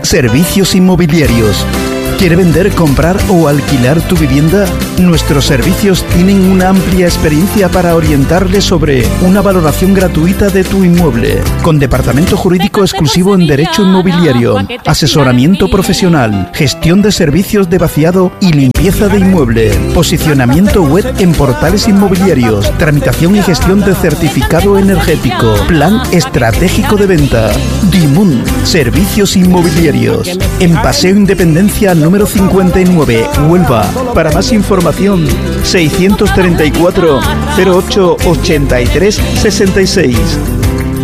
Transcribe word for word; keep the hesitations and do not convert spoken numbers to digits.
Servicios inmobiliarios. ¿Quiere vender, comprar o alquilar tu vivienda? Nuestros servicios tienen una amplia experiencia para orientarle sobre una valoración gratuita de tu inmueble, con departamento jurídico exclusivo en derecho inmobiliario, asesoramiento profesional, gestión de servicios de vaciado y limpieza de inmueble, posicionamiento web en portales inmobiliarios, tramitación y gestión de certificado energético, plan estratégico de venta. Dimun, servicios inmobiliarios. En Paseo Independencia número cincuenta y nueve, Huelva. Para más información, seiscientos treinta y cuatro cero ocho ochenta y tres sesenta y seis.